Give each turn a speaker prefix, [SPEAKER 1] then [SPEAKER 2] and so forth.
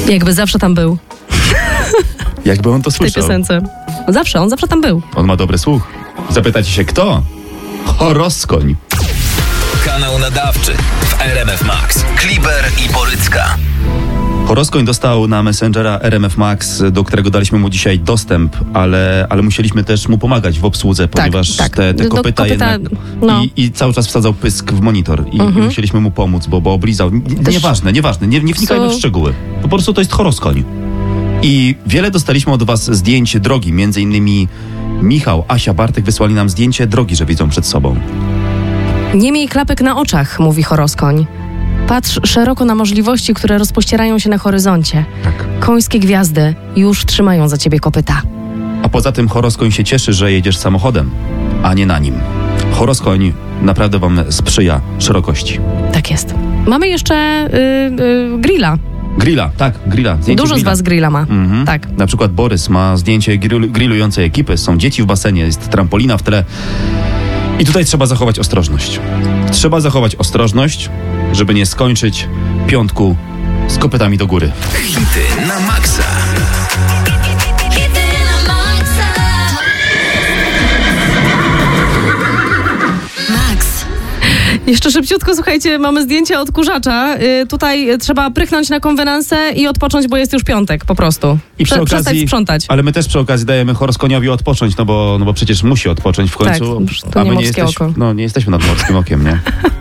[SPEAKER 1] Jakby zawsze tam był.
[SPEAKER 2] Jakby on to
[SPEAKER 1] W tej
[SPEAKER 2] słyszał.
[SPEAKER 1] piosence. On zawsze tam był.
[SPEAKER 2] On ma dobry słuch. Zapytacie się kto? Horoskoń.
[SPEAKER 3] Kanał nadawczy w RMF Max. Kliber i Borycka.
[SPEAKER 2] Horoskoń dostał na Messengera RMF Max, do którego daliśmy mu dzisiaj dostęp, ale musieliśmy też mu pomagać w obsłudze, ponieważ
[SPEAKER 1] tak.
[SPEAKER 2] te kopyta jednak...
[SPEAKER 1] no.
[SPEAKER 2] I cały czas wsadzał pysk w monitor i musieliśmy mu pomóc, bo oblizał. Nieważne, nie wnikajmy w szczegóły. Po prostu to jest horoskoń. I wiele dostaliśmy od was zdjęć drogi, między innymi Michał, Asia, Bartek wysłali nam zdjęcie drogi, że widzą przed sobą.
[SPEAKER 1] Nie miej klapek na oczach, mówi horoskoń. Patrz szeroko na możliwości, które rozpościerają się na horyzoncie.
[SPEAKER 2] Tak.
[SPEAKER 1] Końskie gwiazdy już trzymają za ciebie kopyta.
[SPEAKER 2] A poza tym horoskoń się cieszy, że jedziesz samochodem, a nie na nim. Horoskoń naprawdę wam sprzyja szerokości.
[SPEAKER 1] Tak jest. Mamy jeszcze grilla.
[SPEAKER 2] Grilla, tak, grilla. Zdjęcie
[SPEAKER 1] Dużo z
[SPEAKER 2] grilla.
[SPEAKER 1] was grilla ma. Tak.
[SPEAKER 2] Na przykład Borys ma zdjęcie grillującej ekipy, są dzieci w basenie, jest trampolina w tle. I tutaj trzeba zachować ostrożność. Trzeba zachować ostrożność, żeby nie skończyć piątku z kopytami do góry.
[SPEAKER 3] Hity na maksa.
[SPEAKER 1] Jeszcze szybciutko, słuchajcie, mamy zdjęcie odkurzacza. Tutaj trzeba prychnąć na konwenansę i odpocząć, bo jest już piątek po prostu.
[SPEAKER 2] I przy
[SPEAKER 1] Przestać
[SPEAKER 2] okazji,
[SPEAKER 1] sprzątać.
[SPEAKER 2] ale my też przy okazji dajemy horoskoniowi odpocząć, no bo przecież musi odpocząć w końcu.
[SPEAKER 1] Tak, to
[SPEAKER 2] a
[SPEAKER 1] nie
[SPEAKER 2] my
[SPEAKER 1] morskie oko.
[SPEAKER 2] nie jesteśmy nad morskim okiem, nie?